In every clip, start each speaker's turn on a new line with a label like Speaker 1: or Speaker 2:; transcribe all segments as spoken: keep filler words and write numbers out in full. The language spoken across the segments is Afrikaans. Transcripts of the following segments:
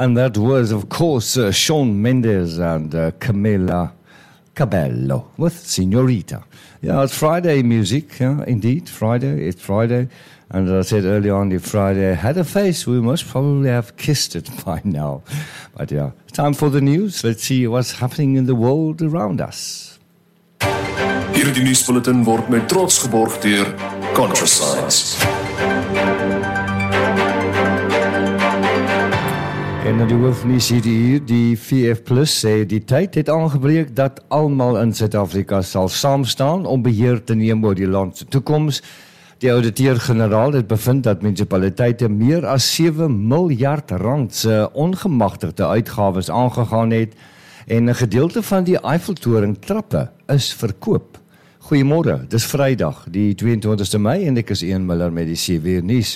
Speaker 1: And that was, of course, uh, Shawn Mendes and uh, Camila Cabello with Señorita. Yeah, it's Friday music, yeah, indeed, Friday, it's Friday. And as I said earlier on, if Friday had a face, we must probably have kissed it by now. But yeah, time for the news. Let's see what's happening in the world around us.
Speaker 2: Hierdie nuusbulletin word met trots geborg deur ContraScience.
Speaker 1: En die hoofnuus hier, die V F plus sê die tyd het aangebreek dat almal in Suid-Afrika sal saamstaan om beheer te neem oor die land se toekoms. Die ouditeur-generaal het bevind dat munisipaliteite meer as sewe miljard rand se ongemagtigde uitgawes aangegaan het en 'n gedeelte van die Eiffeltoring trappe is verkoop. Goeiemôre, dis Vrydag, die twee-en-twintigste Mei en ek is Ian Miller met die C W nuus.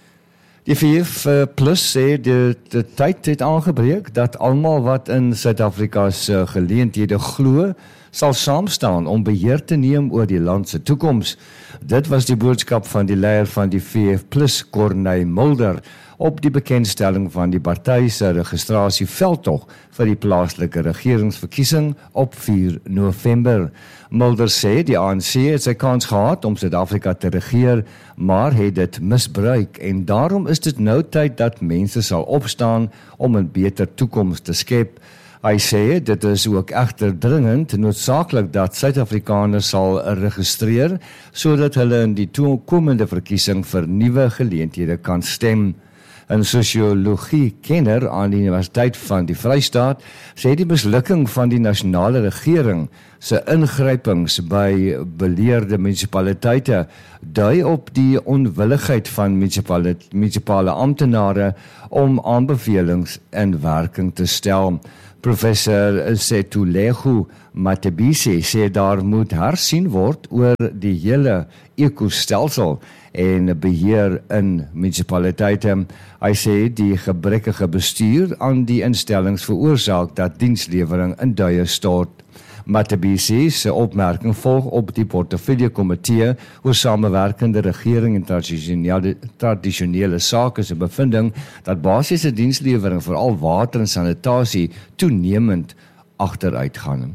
Speaker 1: Die V F plus sê die, die tyd het aangebreek dat almal wat in Suid-Afrika se geleenthede glo, sal saamstaan om beheer te neem oor die land se toekoms. Dit was die boodskap van die leier van die V F plus, Corneille Mulder, op die bekendstelling van die party se registrasieveldtog vir die plaaslike regeringsverkiesing op vier November. Mulder sê die A N C het sy kans gehad om Suid-Afrika te regeer, maar het dit misbruik en daarom is dit nou tyd dat mense sal opstaan om 'n beter toekoms te skep. Hy sê dit is ook egter dringend noodsaaklik dat Suid-Afrikaners sal registreer sodat hulle in die toekomende verkiesing vir nuwe geleenthede kan stem. 'n Sosiologie-kenner aan die Universiteit van die Vrystaat sê die mislukking van die nasionale regering se ingrypings by beleerde munisipaliteite dui op die onwilligheid van munisipale, munisipale amptenare om aanbevelings in werking te stel. Professor Setulegu Matebisi sê daar moet hersien word oor die hele ekostelsel en beheer in munisipaliteite. Hy sê die gebrekkige bestuur aan die instellings veroorsaak dat dienslewering in duie stort. Matebisi se opmerking volg op die portefeuljekomitee oor samewerkende regering en tradisionele, tradisionele sake se bevinding dat basiese dienslewering, veral water en sanitasie, toenemend agteruit gaan.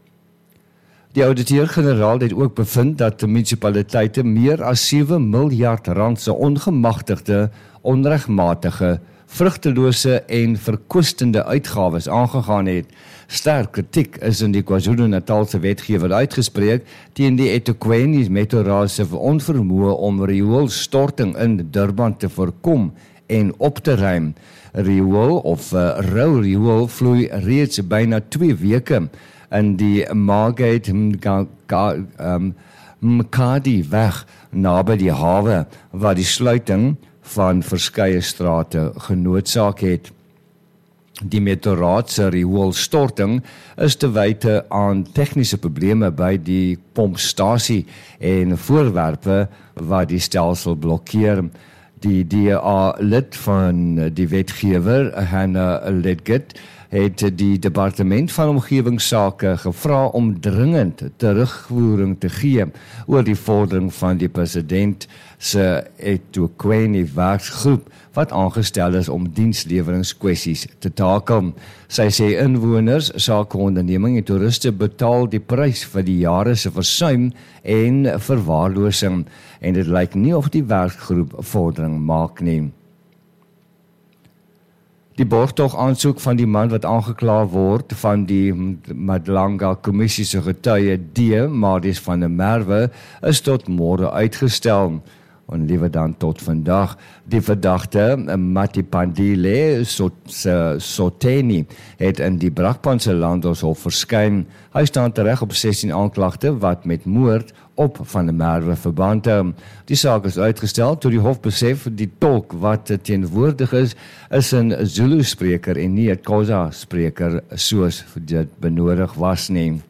Speaker 1: Die ouditeur-generaal het ook bevind dat die munisipaliteite meer as sewe miljard rand se ongemagtigde, onregmatige, vrugtelose en verkwistende uitgawes aangegaan het. Sterk kritiek is in die KwaZulu-Natalse wetgewer uitgespreek teen die eThekwini Metroraad se onvermoë om rioolstorting in Durban te voorkom en op te ruim. Riool of uh, rou riool vloei reeds byna twee weke in die Margate um, Mkadi weg naby die hawe waar die sluiting van verskeie strate genoodsaak het. Die Metroraad se rioolstorting is te wyte aan tegniese probleme by die pompstasie en voorwerpe wat die stelsel blokkeer. Die D A lid van die wetgewer, Hannah Ledgett, het die departement van omgewingsake gevra om dringend terugvoering te gee oor die vordering van die president se eThekwini werksgroep wat aangestel is om diensleweringkwessies te takel. Sy sê inwoners, sakeonderneming en toeriste betaal die prys vir die jare se versuim en verwaarlosing en dit lyk nie of die werksgroep vordering maak nie. Die borgtog aansoek van die man wat aangekla word van die Madlanga Kommissie se getuie D. Marius van der Merwe is tot môre uitgestel. En liewer dan tot vandag. Die verdagte Matipandile Soteni het in die Brakpanse Landhoshof verskyn. Hy staan tereg op sestien aanklagte wat met moord op Van der Merwe verband hou. Die saak is uitgestel toe die hof besef die tolk wat teenwoordig is, is 'n Zulu-spreker en nie 'n Xhosa-spreker soos dit benodig was nie.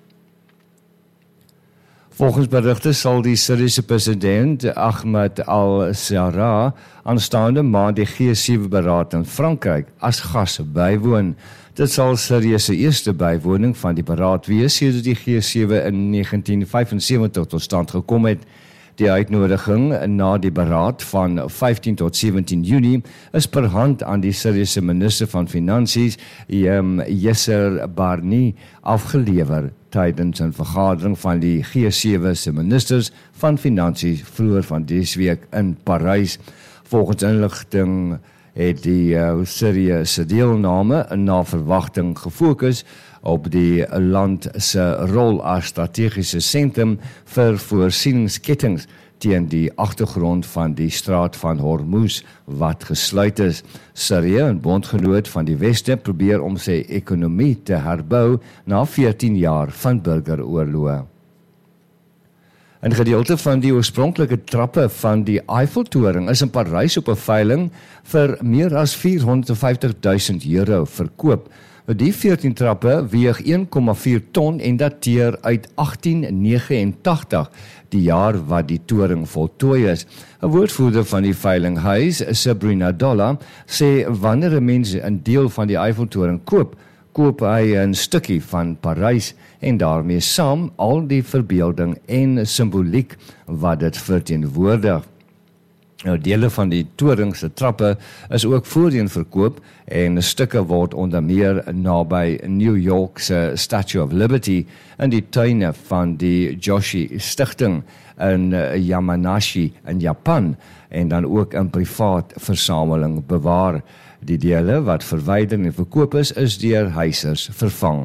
Speaker 1: Volgens berigte sal die Syriese president Ahmed al-Sarraj aanstaande maand die G sewe beraad in Frankryk as gas bywoon. Dit sal Syrië se eerste bywoning van die beraad wees sedert die G sewe in negentien vyfensewentig tot stand gekom het. Die uitnodiging na die beraad van vyftien tot sewentien Junie is per hand aan die Syriese minister van Finansies, Yasser Barni, afgelewer tydens 'n vergadering van die G sewe se ministers van Finansies vroeër van dese week in Parys. Volgens inligting het die uh, Syrië se deelname na verwagting gefokus op die land se rol as strategiese sentrum vir voorsieningskettings teen die agtergrond van die straat van Hormuz wat gesluit is. Syrië, 'n bondgenoot van die Weste, probeer om sy ekonomie te herbou na veertien jaar van burgeroorloë. 'n Gedeelte van die oorspronklike trappe van die Eiffeltoring is in Parys op 'n veiling vir meer as vierhonderdvyftigduisend euro verkoop. Die veertien trappe weeg een komma vier ton en dateer uit agtien negenentagtig, die jaar wat die toring voltooi is. 'n Woordvoerder van die veilinghuis, Sabrina Dolla, sê wanneer 'n mens 'n deel van die Eiffeltoring koop, koop hy 'n stukkie van Parys en daarmee saam al die verbeelding en simboliek wat dit verteenwoordig. Nou, dele van die toring se trappe is ook voorheen verkoop en stukke word onder meer naby New York se Statue of Liberty in die tuine van die Joshi Stichting in Yamanashi in Japan en dan ook in privaat versameling bewaar. Die dele wat verwyder en verkoop is, is deur huisers vervang.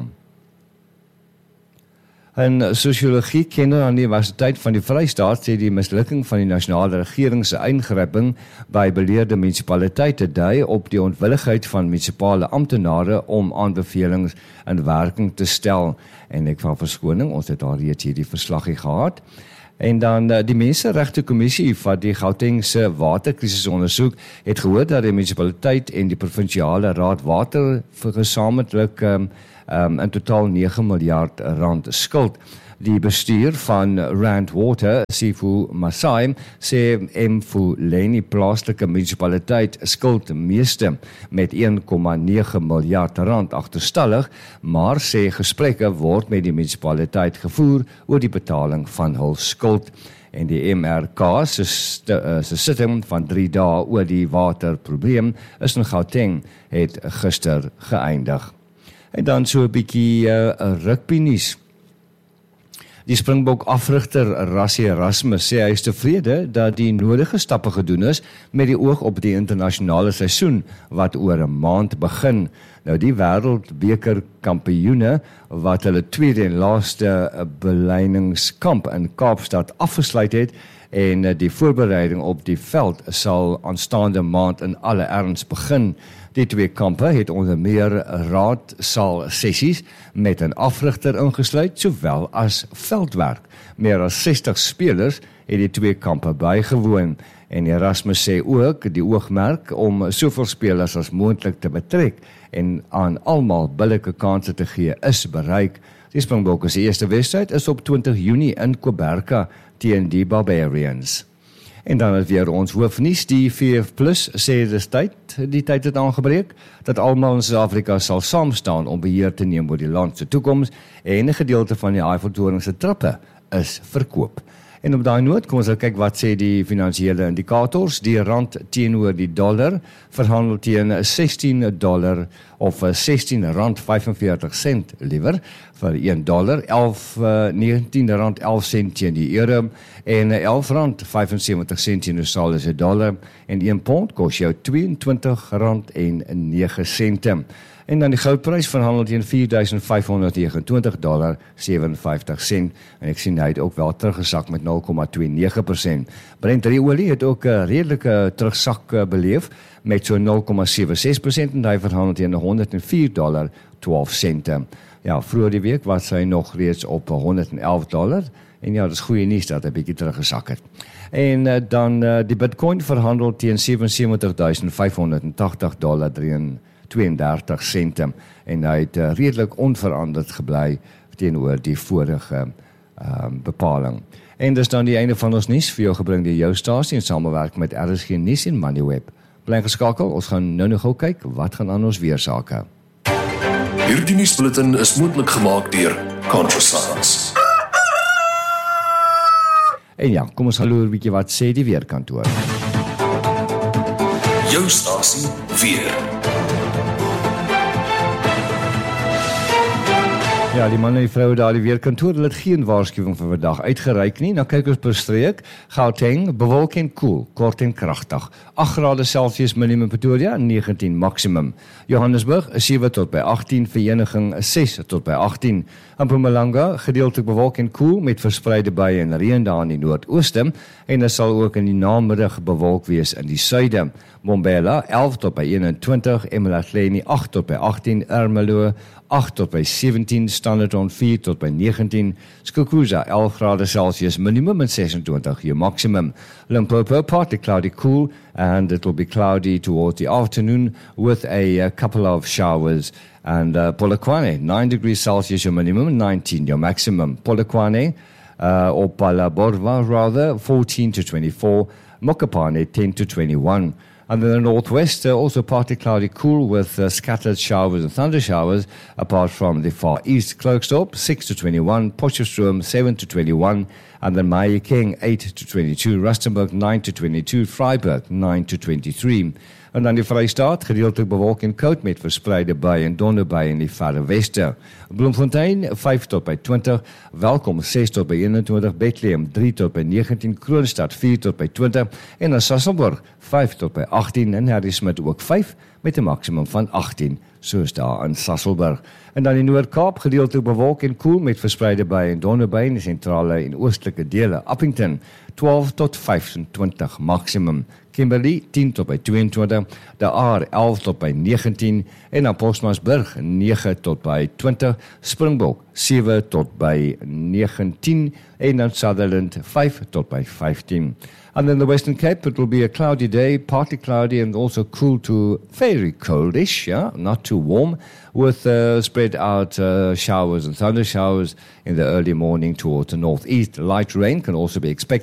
Speaker 1: 'n Sosiologie-kenner aan die Universiteit van die Vrystaat sê die mislukking van die nasionale regering se ingryping by beleerde munisipaliteite dui op die onwilligheid van munisipale amptenare om aanbevelings in werking te stel. En ek van verskoning, ons het al reeds hierdie verslaggie gehad. En dan die Menseregte Kommissie van die Gautengse waterkrisis ondersoek het gehoor dat die munisipaliteit en die provinsiale raad water vir gesamentlik um, um, in totaal nege miljard rand skuld. Die bestuur van Rand Water, Sifu Masai, sê Mfuleni plaaslike munisipaliteit skuld meeste met een komma nege miljard rand agterstallig, maar sê gesprekke word met die munisipaliteit gevoer oor die betaling van hul skuld. En die M R K se se sitting van drie dae oor die waterprobleem is in Gauteng het gister geëindig. En dan so 'n bietjie uh, rugby nuus. Die Springbok afrigter Rassie Erasmus sê hy is tevrede dat die nodige stappe gedoen is met die oog op die internasionale seisoen wat oor 'n maand begin. Nou die wêreldbeker kampioene wat hulle tweede en laaste beleiningskamp in Kaapstad afgesluit het en die voorbereiding op die veld sal aanstaande maand in alle erns begin. Die twee kampe het onder meer raadsaal sessies met 'n afrigter ingesluit, sowel as veldwerk. Meer as sestig spelers het die twee kampe bygewoon. En Erasmus sê ook die oogmerk om soveel spelers as moontlik te betrek en aan almal billike kansse te gee is bereik. Die Springbokke se eerste wedstryd is op twintig Junie in Koberka teen die Barbarians. En dan het weer ons hoofnuus, die V F plus sê dis tyd, die tyd het aangebreek, dat almal in Suid-Afrika sal saamstaan om beheer te neem oor die land se toekoms en 'n gedeelte van die Eiffeltoring se trappe is verkoop. En op daai noot kom ons nou kyk wat sê die finansiële indikators. Die rand teenoor die dollar verhandel teen sestien dollar of sestien rand vyfenveertig sent liewer vir een dollar, elf negentien rand elf sent teen die euro en elf rand vyfensewentig sent teen die Australiese dollar en een pond kos jou tweeëntwintig rand en nege sente. En dan die goudprys verhandel teen vier duisend vyfhonderd negenentwintig dollar sewenvyftig sent en ek sien hy het ook wel teruggesak met nul komma twee nege persent. Brent olie het ook 'n redelike terugsak beleef met so nul komma sewe ses persent en hy verhandel teen honderd en vier dollar twaalf sente. Ja, vroeër die week was hy nog reeds op honderd en elf dollar en ja, dis goeie nuus dat hy bietjie teruggesak het. En uh, dan uh, die Bitcoin verhandel teen sewensewentig duisend vyfhonderd tagtig dollar tweeëndertig sente en hy het uh, redelik onveranderd gebly teenoor die vorige uh, bepaling. En dis dan die einde van ons nuus vir jou gebring deur jou stasie in samewerking met R S G Nuus en Moneyweb. Bly geskakel, ons gaan nou nog gou kyk wat gaan aan ons weer sake.
Speaker 2: Hierdie nuusbulletin is moontlik gemaak deur ContraScience.
Speaker 1: En ja, kom ons gaan loer 'n bietjie wat sê die weerkantoor.
Speaker 2: Jou stasie weer.
Speaker 1: Ja, die manne en die vroue daar die weerkantoor, hulle het geen waarskuwing vir vandag uitgereik nie. Nou kyk ons per streek. Gauteng, bewolk en koel, kort en kragtig. agt grade Celsius minimum Pretoria, negentien maksimum. Johannesburg, sewe tot by agttien, Vereniging ses tot by agttien. Mpumalanga, gedeeltelik bewolk en koel met verspreide buie en reën daar in die noordooste en dit sal ook in die namiddag bewolk wees in die suide. Mbombela, elf tot by eenentwintig, Emalahleni agt tot by agttien, Ermelo agt tot by sewentien, Standerton vier tot by negentien, Skukuza elf grade Celsius minimum en sesentwintig hier maximum. Limpopo partly cloudy cool and it will be cloudy towards the afternoon with a, a couple of showers. And uh, Polokwane, nine degrees Celsius your minimum, nineteen your maximum. Polokwane, uh, or Palaborwa rather, fourteen to twenty-four. Mokopane, ten to twenty-one. And then the northwest, uh, also partly cloudy cool with uh, scattered showers and thunder showers, apart from the far east. Klerksdorp, six to twenty-one. Potchefstroom, seven to twenty-one. And then Mahikeng, eight to twenty-two. Rustenburg, nine to twenty-two. Freiburg, nine to twenty-three. En dan die Vrystaat, gedeeltelik bewolk en koud met verspreide buie en donderbuie in die verre weste. Bloemfontein, vyf tot by twintig. Welkom, ses tot by eenentwintig. Bethlehem, drie tot by negentien. Kroonstad, vier tot by twintig. En in Sasolburg, vyf tot by agttien. En Harrismith ook vyf met 'n maksimum van agttien. Soos daar in Sasolburg. En dan die Noord-Kaap, gedeeltelik bewolk en koel met verspreide buie en donderbuie in die sentrale en oostelike dele. Appington, twaalf tot vyfentwintig maksimum. Kimberley, tien tot by tweeëntwintig. De Aar, elf tot by negentien. En dan Postmasburg, nege tot by twintig. Springbok, sewe tot by negentien. En dan Sutherland, vyf tot by vyftien. And then the Western Cape, it will be a cloudy day, partly cloudy and also cool to very coldish, yeah, not too warm, with uh, spread out uh, showers and thunder showers in the early morning towards the northeast. Light rain can also be expected